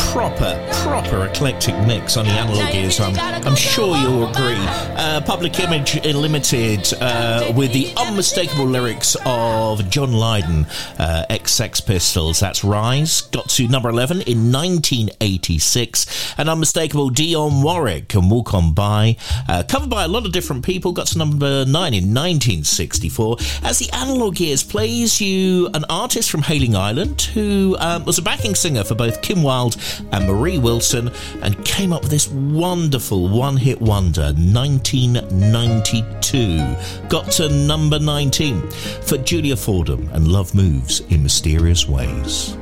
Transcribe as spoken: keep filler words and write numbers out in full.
proper, proper eclectic mix on the Analog Gears. I'm, I'm sure you'll agree. Uh, Public Image Limited uh, with the unmistakable lyrics of John Lydon, uh, ex-Sex Pistols. That's Rise. Got to number eleven in nineteen eighty-six. And unmistakable Dionne Warwick and Walk On By. Uh, covered by a lot of different people. Got to number nine in nineteen sixty-four. As the Analog Gears plays you an artist from Hailing Island who um, was a backing singer for both Kim Wilde and Marie Wilson and came up with this wonderful one-hit wonder, nineteen ninety-two. Got to number nineteen for Julia Fordham and Love Moves in Mysterious Ways.